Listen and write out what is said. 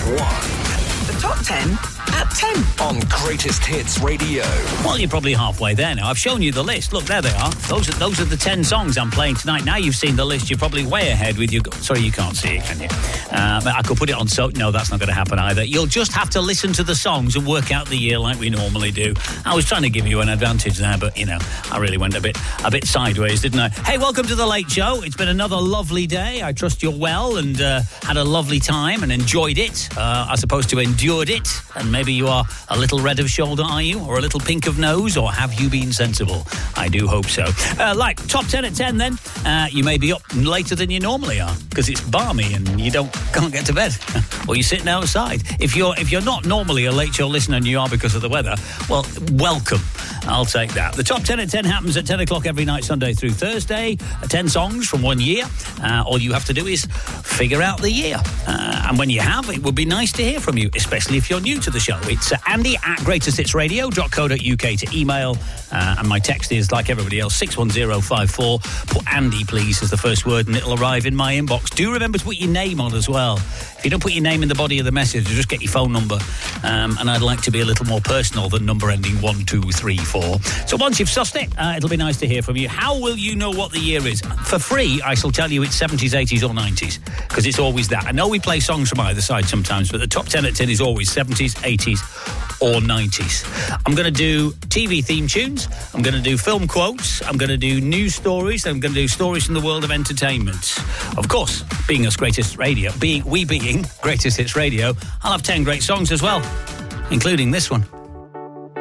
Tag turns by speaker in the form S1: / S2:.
S1: 1.
S2: The top 10 at 10.
S1: On Greatest Hits Radio.
S3: Well, you're probably halfway there now. I've shown you the list. Look, there they are. Those are the 10 songs I'm playing tonight. Now you've seen the list, you're probably way ahead with your... Sorry, you can't see it, can you? I could put it on so... No, that's not going to happen either. You'll just have to listen to the songs and work out the year like we normally do. I was trying to give you an advantage there, but, you know, I really went a bit sideways, didn't I? Hey, welcome to The Late Show. It's been another lovely day. I trust you're well and had a lovely time and enjoyed it, as opposed to endured it. And maybe you are a little red of shoulder, are you? Or a little pink of nose? Or have you been sensible? I do hope so. Top 10 at 10 then. You may be up later than you normally are because it's balmy and you can't get to bed. Or you're sitting outside. If you're not normally a late show listener and you are because of the weather, well, welcome. I'll take that. The top 10 at 10 happens at 10 o'clock every night, Sunday through Thursday. 10 songs from one year. All you have to do is figure out the year. And when you have, it would be nice to hear from you, especially if you're new to the show. It's Andy at greatesthitsradio.co.uk to email. And my text is, like everybody else, 61054. Put Andy, please, as the first word, and it'll arrive in my inbox. Do remember to put your name on as well. If you don't put your name in the body of the message, just get your phone number. And I'd like to be a little more personal than number ending 1234. So once you've sussed it, it'll be nice to hear from you. How will you know what the year is? For free, I shall tell you it's 70s, 80s or 90s, because it's always that. I know we play songs from either side sometimes, but the top 10 at 10 is always 70s, 80s or 90s. I'm going to do TV theme tunes. I'm going to do film quotes. I'm going to do news stories. I'm going to do stories from the world of entertainment. Of course, being us Greatest Radio, being Greatest Hits Radio, I'll have 10 great songs as well, including this one.